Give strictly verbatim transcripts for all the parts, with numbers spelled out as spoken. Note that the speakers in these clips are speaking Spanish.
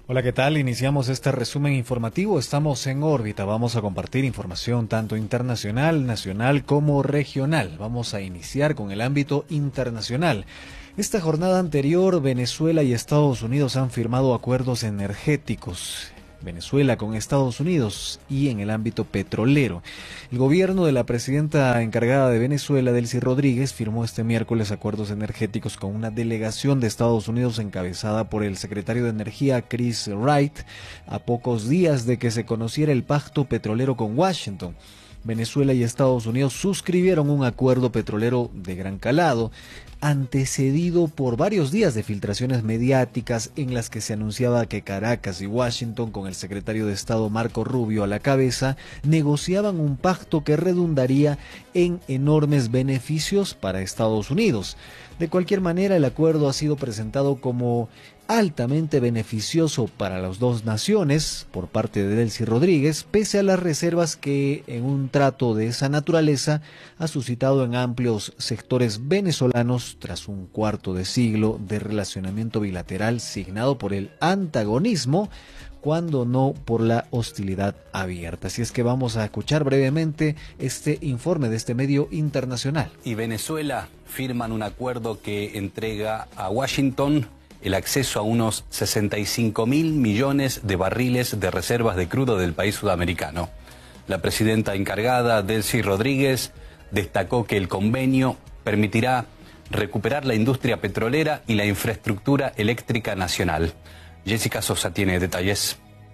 Hola, ¿qué tal? Iniciamos este resumen informativo. Estamos en órbita. Vamos a compartir información tanto internacional, nacional como regional. Vamos a iniciar con el ámbito internacional. Esta jornada anterior, Venezuela y Estados Unidos han firmado acuerdos energéticos. Venezuela con Estados Unidos y en el ámbito petrolero. El gobierno de la presidenta encargada de Venezuela, Delcy Rodríguez, firmó este miércoles acuerdos energéticos con una delegación de Estados Unidos encabezada por el secretario de Energía, Chris Wright, a pocos días de que se conociera el pacto petrolero con Washington. Venezuela y Estados Unidos suscribieron un acuerdo petrolero de gran calado, antecedido por varios días de filtraciones mediáticas en las que se anunciaba que Caracas y Washington, con el secretario de Estado Marco Rubio a la cabeza, negociaban un pacto que redundaría en enormes beneficios para Estados Unidos. De cualquier manera, el acuerdo ha sido presentado como altamente beneficioso para las dos naciones por parte de Delcy Rodríguez, pese a las reservas que en un trato de esa naturaleza ha suscitado en amplios sectores venezolanos tras un cuarto de siglo de relacionamiento bilateral signado por el antagonismo, cuando no por la hostilidad abierta. Así es que vamos a escuchar brevemente este informe de este medio internacional. Y Venezuela firman un acuerdo que entrega a Washington el acceso a unos sesenta y cinco mil millones de barriles de reservas de crudo del país sudamericano. La presidenta encargada, Delcy Rodríguez, destacó que el convenio permitirá recuperar la industria petrolera y la infraestructura eléctrica nacional. Jessica Sosa tiene detalles.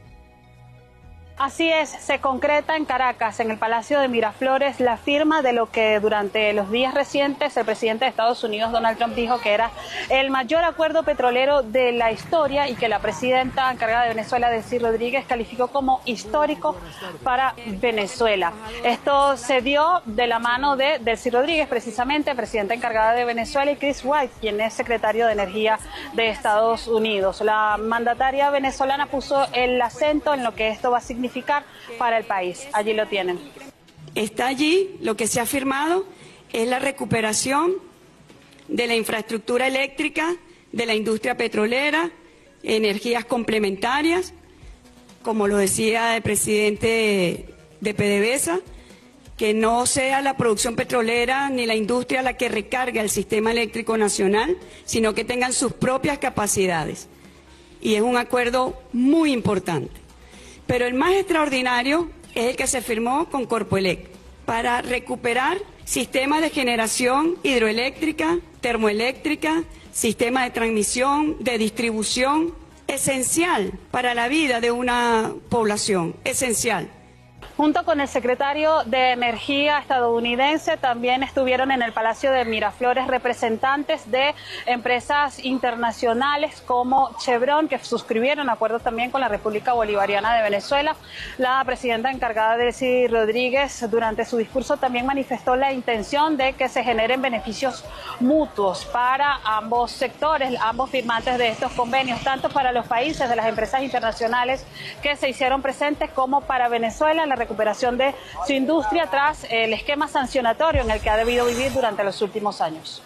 Así es, se concreta en Caracas, en el Palacio de Miraflores, la firma de lo que durante los días recientes el presidente de Estados Unidos, Donald Trump, dijo que era el mayor acuerdo petrolero de la historia y que la presidenta encargada de Venezuela, Delcy Rodríguez, calificó como histórico para Venezuela. Esto se dio de la mano de Delcy Rodríguez, precisamente, presidenta encargada de Venezuela, y Chris Wright, quien es secretario de Energía de Estados Unidos. La mandataria venezolana puso el acento en lo que esto va a significar para el país. Allí lo tienen. Está allí, lo que se ha firmado es la recuperación de la infraestructura eléctrica, de la industria petrolera, energías complementarias, como lo decía el presidente de PDVSA, que no sea la producción petrolera ni la industria la que recargue el sistema eléctrico nacional, sino que tengan sus propias capacidades. Y es un acuerdo muy importante. Pero el más extraordinario es el que se firmó con Corpoelec para recuperar sistemas de generación hidroeléctrica, termoeléctrica, sistemas de transmisión, de distribución, esencial para la vida de una población, esencial. Junto con el secretario de Energía estadounidense, también estuvieron en el Palacio de Miraflores representantes de empresas internacionales como Chevron, que suscribieron acuerdos también con la República Bolivariana de Venezuela. La presidenta encargada, Delcy Rodríguez, durante su discurso también manifestó la intención de que se generen beneficios mutuos para ambos sectores, ambos firmantes de estos convenios, tanto para los países de las empresas internacionales que se hicieron presentes como para Venezuela, la recuperación de su industria tras el esquema sancionatorio en el que ha debido vivir durante los últimos años.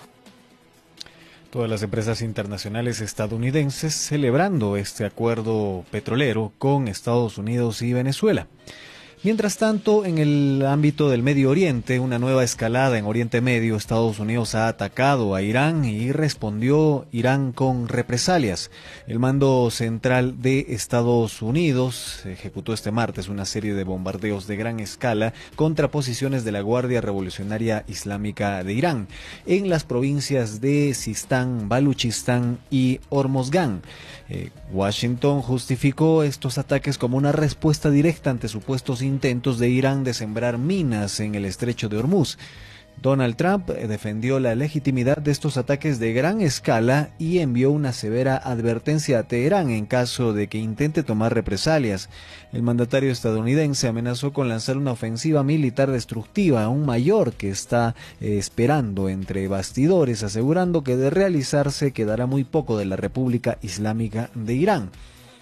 Todas las empresas internacionales estadounidenses celebrando este acuerdo petrolero con Estados Unidos y Venezuela. Mientras tanto, en el ámbito del Medio Oriente, una nueva escalada en Oriente Medio, Estados Unidos ha atacado a Irán y respondió Irán con represalias. El mando central de Estados Unidos ejecutó este martes una serie de bombardeos de gran escala contra posiciones de la Guardia Revolucionaria Islámica de Irán en las provincias de Sistán, Baluchistán y Hormozgán. Eh, Washington justificó estos ataques como una respuesta directa ante supuestos intentos de Irán de sembrar minas en el estrecho de Hormuz. Donald Trump defendió la legitimidad de estos ataques de gran escala y envió una severa advertencia a Teherán en caso de que intente tomar represalias. El mandatario estadounidense amenazó con lanzar una ofensiva militar destructiva, aún mayor, que está eh, esperando entre bastidores, asegurando que de realizarse quedará muy poco de la República Islámica de Irán.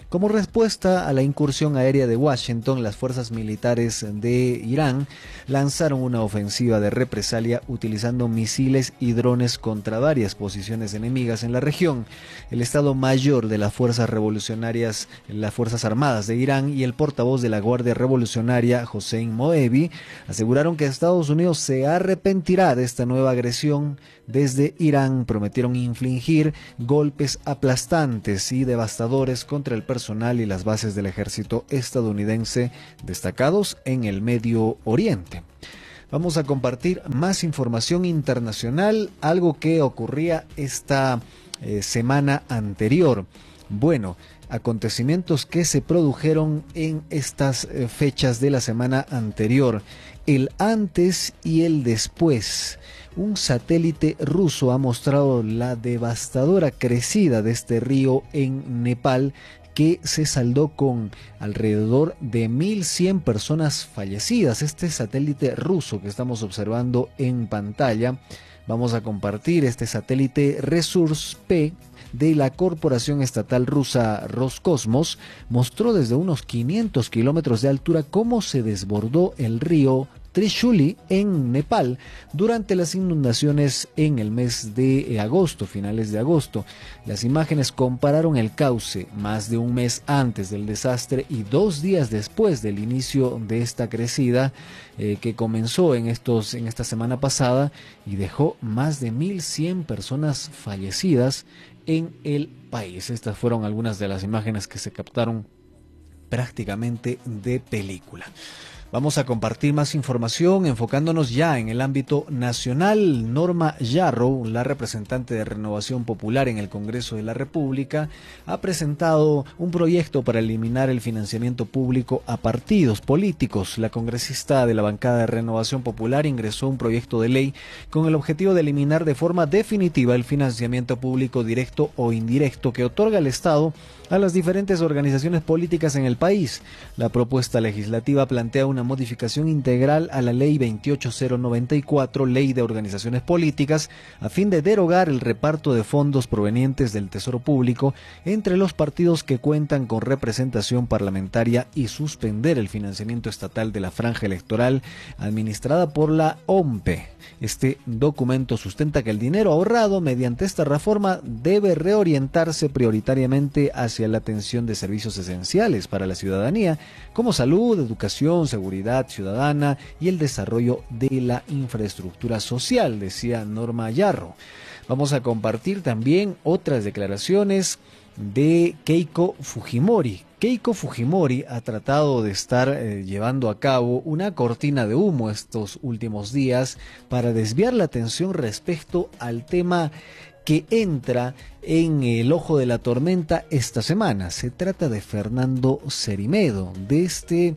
Como respuesta a la incursión aérea de Washington, las fuerzas militares de Irán lanzaron una ofensiva de represalia utilizando misiles y drones contra varias posiciones enemigas en la región. El Estado Mayor de las Fuerzas Revolucionarias, las Fuerzas Armadas de Irán y el portavoz de la Guardia Revolucionaria, Hossein Moebi, aseguraron que Estados Unidos se arrepentirá de esta nueva agresión. Desde Irán prometieron infligir golpes aplastantes y devastadores contra el personal y las bases del ejército estadounidense destacados en el Medio Oriente. Vamos a compartir más información internacional, algo que ocurría esta eh, semana anterior. Bueno, acontecimientos que se produjeron en estas eh, fechas de la semana anterior, el antes y el después. Un satélite ruso ha mostrado la devastadora crecida de este río en Nepal, que se saldó con alrededor de mil cien personas fallecidas. Este satélite ruso que estamos observando en pantalla, vamos a compartir este satélite Resurse-P de la corporación estatal rusa Roscosmos, mostró desde unos quinientos kilómetros de altura cómo se desbordó el río Trishuli en Nepal durante las inundaciones en el mes de agosto, finales de agosto. Las imágenes compararon el cauce más de un mes antes del desastre y dos días después del inicio de esta crecida eh, que comenzó en, estos, en esta semana pasada y dejó más de mil cien personas fallecidas en el país. Estas fueron algunas de las imágenes que se captaron prácticamente de película. Vamos a compartir más información enfocándonos ya en el ámbito nacional. Norma Yarrow, la representante de Renovación Popular en el Congreso de la República, ha presentado un proyecto para eliminar el financiamiento público a partidos políticos. La congresista de la bancada de Renovación Popular ingresó un proyecto de ley con el objetivo de eliminar de forma definitiva el financiamiento público directo o indirecto que otorga el Estado a las diferentes organizaciones políticas en el país. La propuesta legislativa plantea una modificación integral a la Ley veintiocho mil noventa y cuatro, Ley de Organizaciones Políticas, a fin de derogar el reparto de fondos provenientes del Tesoro Público entre los partidos que cuentan con representación parlamentaria y suspender el financiamiento estatal de la franja electoral administrada por la O M P E. Este documento sustenta que el dinero ahorrado mediante esta reforma debe reorientarse prioritariamente hacia la atención de servicios esenciales para la ciudadanía, como salud, educación, seguridad ciudadana y el desarrollo de la infraestructura social, decía Norma Yarrow. Vamos a compartir también otras declaraciones de Keiko Fujimori. Keiko Fujimori ha tratado de estar eh, llevando a cabo una cortina de humo estos últimos días para desviar la atención respecto al tema que entra en el ojo de la tormenta esta semana. Se trata de Fernando Cerimedo, de este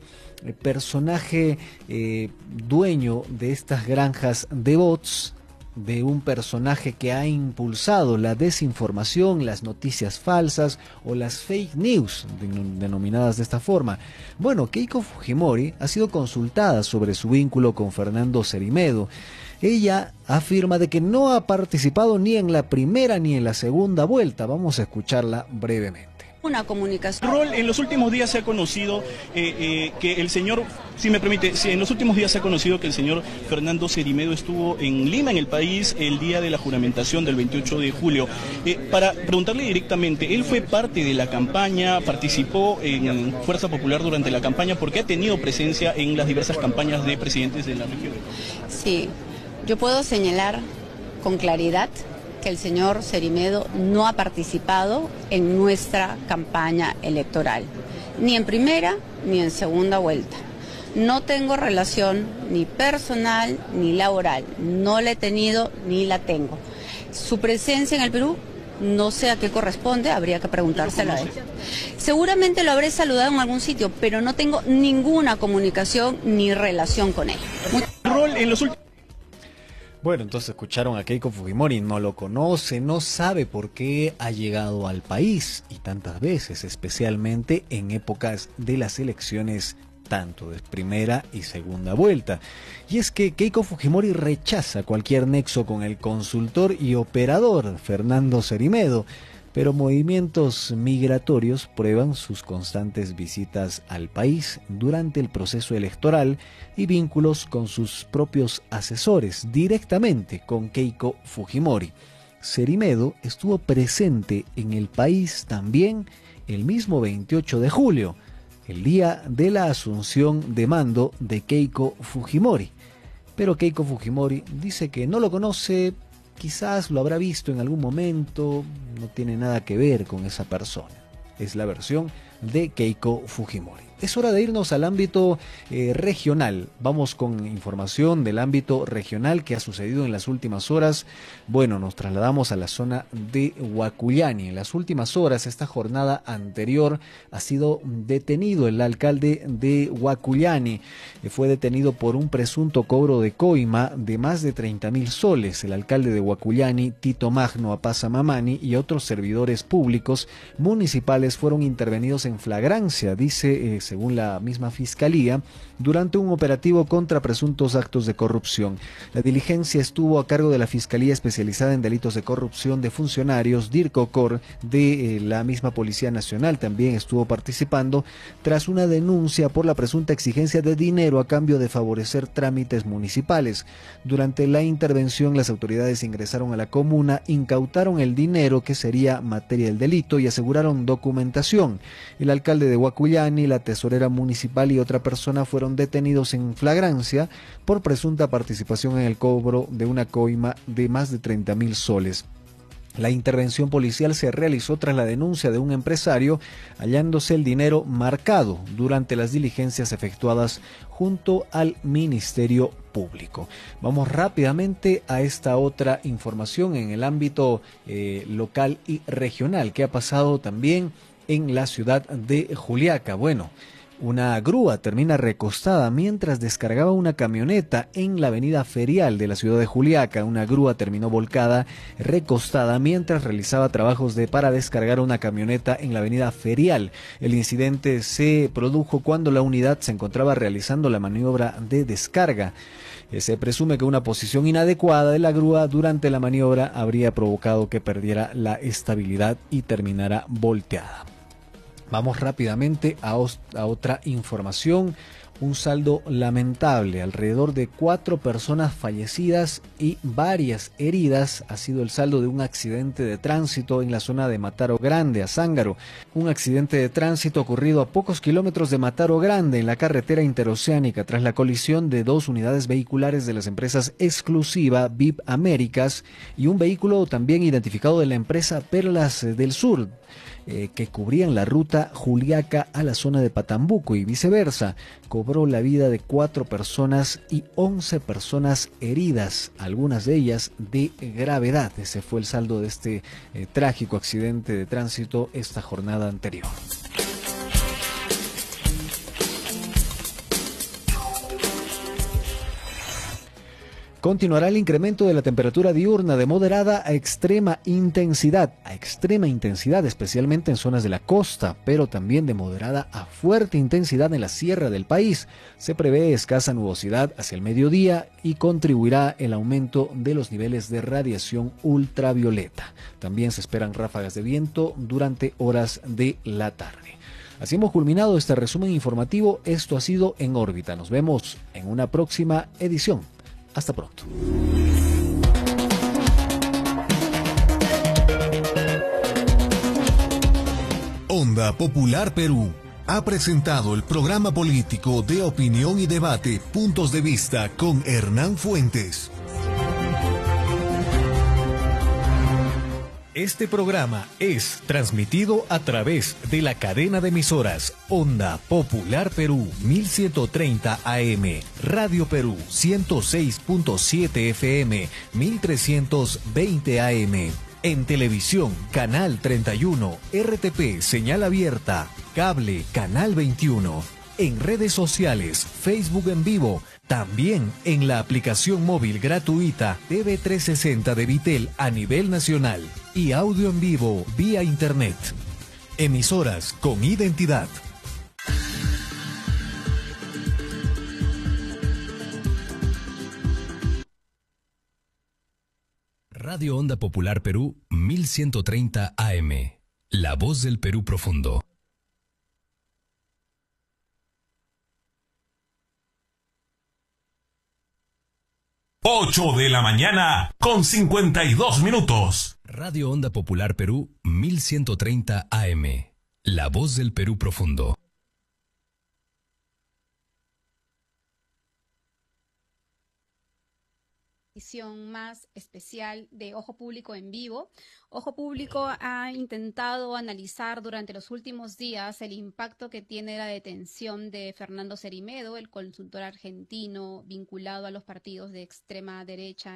personaje eh, dueño de estas granjas de bots, de un personaje que ha impulsado la desinformación, las noticias falsas o las fake news, denominadas de esta forma. Bueno, Keiko Fujimori ha sido consultada sobre su vínculo con Fernando Cerimedo. Ella afirma de que no ha participado ni en la primera ni en la segunda vuelta. Vamos a escucharla brevemente. Una comunicación. Rol, en los últimos días se ha conocido eh, eh, que el señor, si me permite, si en los últimos días se ha conocido que el señor Fernando Cerimedo estuvo en Lima, en el país, el día de la juramentación del veintiocho de julio. Eh, para preguntarle directamente, ¿él fue parte de la campaña, participó en Fuerza Popular durante la campaña, porque ha tenido presencia en las diversas campañas de presidentes de la región? Sí, yo puedo señalar con claridad que el señor Cerimedo no ha participado en nuestra campaña electoral, ni en primera ni en segunda vuelta. No tengo relación ni personal ni laboral, no la he tenido ni la tengo. Su presencia en el Perú, no sé a qué corresponde, habría que preguntárselo a él. Seguramente lo habré saludado en algún sitio, pero no tengo ninguna comunicación ni relación con él. Rol, en los últimos... Bueno, entonces escucharon a Keiko Fujimori, no lo conoce, no sabe por qué ha llegado al país y tantas veces, especialmente en épocas de las elecciones tanto de primera y segunda vuelta. Y es que Keiko Fujimori rechaza cualquier nexo con el consultor y operador Fernando Cerimedo. pero movimientos migratorios prueban sus constantes visitas al país durante el proceso electoral y vínculos con sus propios asesores directamente con Keiko Fujimori. Cerimedo estuvo presente en el país también el mismo veintiocho de julio, el día de la asunción de mando de Keiko Fujimori. Pero Keiko Fujimori dice que no lo conoce, quizás lo habrá visto en algún momento, no tiene nada que ver con esa persona. Es la versión de Keiko Fujimori. Es hora de irnos al ámbito eh, regional. Vamos con información del ámbito regional que ha sucedido en las últimas horas. Bueno, nos trasladamos a la zona de Huacuyani. En las últimas horas, esta jornada anterior, ha sido detenido el alcalde de Huacuyani. Eh, fue detenido por un presunto cobro de coima de más de treinta mil soles. El alcalde de Huacuyani, Tito Magno Apaza Mamani, y otros servidores públicos municipales fueron intervenidos en flagrancia, dice eh, según la misma Fiscalía, durante un operativo contra presuntos actos de corrupción. La diligencia estuvo a cargo de la Fiscalía Especializada en Delitos de Corrupción de Funcionarios, DIRCOCOR, de eh, la misma Policía Nacional. También estuvo participando tras una denuncia por la presunta exigencia de dinero a cambio de favorecer trámites municipales. Durante la intervención, las autoridades ingresaron a la comuna, incautaron el dinero que sería materia del delito y aseguraron documentación. El alcalde de Huacuyani, la tesorera municipal y otra persona fueron detenidos en flagrancia por presunta participación en el cobro de una coima de más de treinta mil soles. La intervención policial se realizó tras la denuncia de un empresario, hallándose el dinero marcado durante las diligencias efectuadas junto al Ministerio Público. Vamos rápidamente a esta otra información en el ámbito eh, local y regional que ha pasado también en la ciudad de Juliaca. Bueno, una grúa termina recostada mientras descargaba una camioneta en la avenida Ferial de la ciudad de Juliaca. Una grúa terminó volcada, recostada, mientras realizaba trabajos de para descargar una camioneta en la avenida Ferial. El incidente se produjo cuando la unidad se encontraba realizando la maniobra de descarga. Se presume que una posición inadecuada de la grúa durante la maniobra habría provocado que perdiera la estabilidad y terminara volteada. Vamos rápidamente a, a otra información. Un saldo lamentable, alrededor de cuatro personas fallecidas y varias heridas ha sido el saldo de un accidente de tránsito en la zona de Mataro Grande, Azángaro. Un accidente de tránsito ocurrido a pocos kilómetros de Mataro Grande en la carretera interoceánica tras la colisión de dos unidades vehiculares de las empresas Exclusiva V I P Américas y un vehículo también identificado de la empresa Perlas del Sur, Eh, que cubrían la ruta Juliaca a la zona de Patambuco y viceversa. Cobró la vida de cuatro personas y once personas heridas, algunas de ellas de gravedad. Ese fue el saldo de este eh, trágico accidente de tránsito esta jornada anterior. Continuará el incremento de la temperatura diurna de moderada a extrema intensidad, a extrema intensidad especialmente en zonas de la costa, pero también de moderada a fuerte intensidad en la sierra del país. Se prevé escasa nubosidad hacia el mediodía y contribuirá el aumento de los niveles de radiación ultravioleta. También se esperan ráfagas de viento durante horas de la tarde. Así hemos culminado este resumen informativo. Esto ha sido En órbita. Nos vemos en una próxima edición. Hasta pronto. Onda Popular Perú ha presentado el programa político de opinión y debate Puntos de Vista con Hernán Fuentes. Este programa es transmitido a través de la cadena de emisoras Onda Popular Perú mil ciento treinta A M, Radio Perú ciento seis punto siete F M, mil trescientos veinte A M. En televisión, Canal treinta y uno, R T P, señal abierta, cable, Canal veintiuno. En redes sociales, Facebook en vivo, también en la aplicación móvil gratuita T V trescientos sesenta de Vitel a nivel nacional y audio en vivo vía internet. Emisoras con identidad. Radio Onda Popular Perú mil ciento treinta A M. La voz del Perú profundo. ocho de la mañana con cincuenta y dos minutos. Radio Onda Popular Perú mil ciento treinta A M. La voz del Perú profundo. Edición más especial de Ojo Público en Vivo. Ojo Público ha intentado analizar durante los últimos días el impacto que tiene la detención de Fernando Cerimedo, el consultor argentino vinculado a los partidos de extrema derecha